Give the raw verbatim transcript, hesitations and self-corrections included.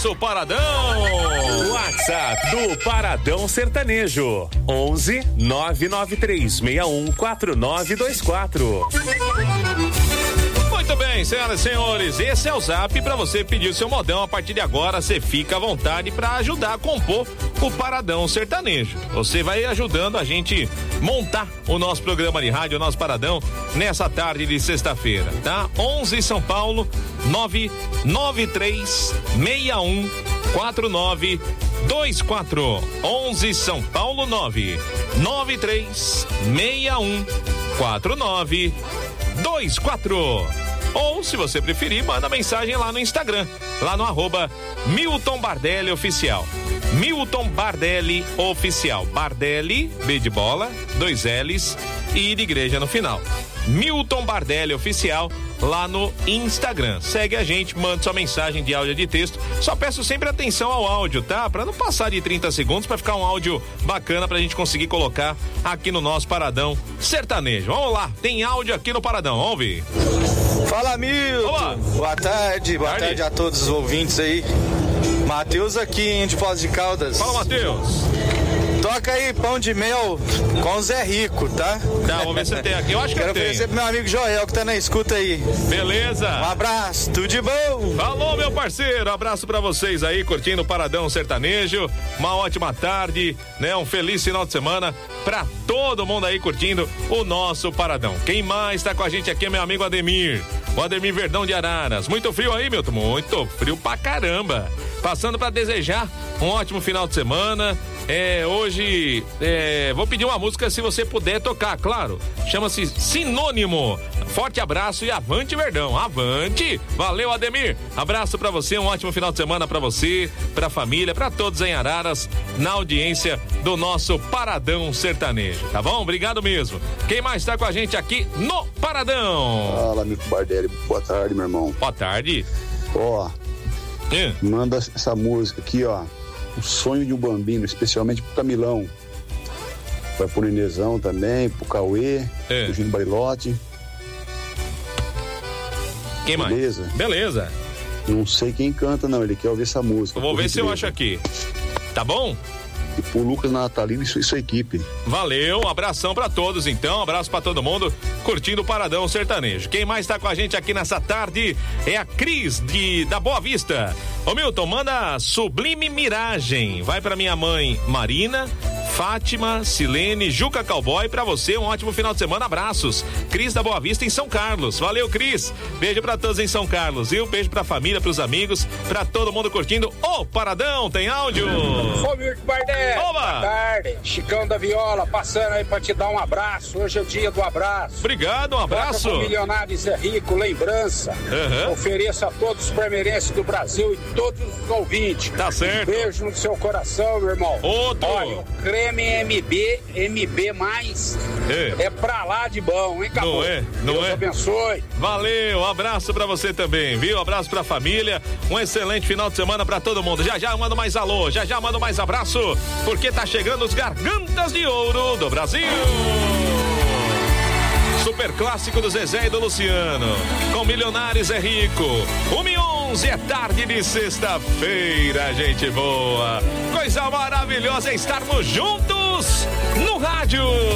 O Paradão. WhatsApp do Paradão Sertanejo onze nove nove três seis um quatro nove dois quatro. Muito bem, senhoras e senhores, esse é o Zap para você pedir o seu modão. A partir de agora você fica à vontade para ajudar a compor o Paradão Sertanejo. Você vai ajudando a gente montar o nosso programa de rádio, o nosso Paradão, nessa tarde de sexta-feira, tá? onze São Paulo, nove nove três seis um quatro nove dois quatro. onze São Paulo, nove nove três seis um quatro nove dois quatro. Ou, se você preferir, manda mensagem lá no Instagram, lá no arroba Milton Bardelli Oficial. Milton Bardelli Oficial. Bardelli, B de bola, dois L's e de igreja no final. Milton Bardelli Oficial, lá no Instagram. Segue a gente, manda sua mensagem de áudio e de texto. Só peço sempre atenção ao áudio, tá? Pra não passar de trinta segundos, pra ficar um áudio bacana pra gente conseguir colocar aqui no nosso Paradão Sertanejo. Vamos lá, tem áudio aqui no Paradão, vamos ver. Fala, Milton. Olá. Boa tarde, boa tarde. tarde a todos os ouvintes aí. Matheus aqui, hein, de Foz de Caldas. Fala, Matheus. Toca aí pão de mel com o Zé Rico, tá? Tá, vamos ver se tem aqui. Eu acho que Quero eu tenho. oferecer pro meu amigo Joel, que tá na escuta aí. Beleza. Um abraço, tudo de bom. Falou, meu parceiro. Abraço pra vocês aí, curtindo o Paradão Sertanejo. Uma ótima tarde, né? Um feliz final de semana pra todo mundo aí curtindo o nosso Paradão. Quem mais tá com a gente aqui é meu amigo Ademir. O Ademir Verdão de Araras. Muito frio aí, Milton? Muito frio pra caramba. Passando pra desejar um ótimo final de semana. É, hoje é, vou pedir uma música se você puder tocar, claro. Chama-se Sinônimo. Forte abraço e avante, Verdão. Avante. Valeu, Ademir. Abraço pra você, um ótimo final de semana pra você, pra família, pra todos em Araras, na audiência do nosso Paradão Sertanejo. Tá bom? Obrigado mesmo. Quem mais tá com a gente aqui no Paradão? Fala, amigo Bardelli. Boa tarde, meu irmão. Boa tarde. Ó, é. manda essa música aqui, ó. O Sonho de um Bambino, especialmente pro Camilão. Vai pro Nenezão também, pro Cauê, é. pro Gino Barilote. Quem mais? Beleza? Beleza. Não sei quem canta, não. Ele quer ouvir essa música. Eu vou ver se eu acho aqui. Tá bom? E pro Lucas Natalino e sua, sua equipe. Valeu, um abração pra todos então, um abraço pra todo mundo curtindo o Paradão Sertanejo. Quem mais tá com a gente aqui nessa tarde é a Cris de, da Boa Vista. Ô Milton, manda Sublime Miragem, vai pra minha mãe Marina, Fátima, Silene, Juca Cowboy, pra você um ótimo final de semana, abraços. Cris da Boa Vista em São Carlos, valeu Cris, beijo pra todos em São Carlos, viu? Beijo pra família, pros amigos, pra todo mundo curtindo o Paradão, tem áudio? Ô Milton Bardelli, boa tarde, Chicão da Viola, passando aí pra te dar um abraço, hoje é o dia do abraço. Obrigado, um abraço. O Milionário Zé Rico, lembrança, uhum. Ofereço a todos os palmeirenses do Brasil e todos os ouvintes. Tá certo. Um beijo no seu coração, meu irmão. Outro. Olha, o creme M B, M B mais, é. é pra lá de bom, hein, Caboclo? Não é, não Deus é. abençoe. Valeu, um abraço pra você também, viu? Um abraço pra família, um excelente final de semana pra todo mundo. Já já mando mais alô, já já mando mais abraço, porque tá chegando os Gargantas de Ouro do Brasil. Super clássico do Zezé e do Luciano, com Milionários é Rico. uma e onze é tarde de sexta-feira, gente boa. Coisa maravilhosa é estarmos juntos no rádio.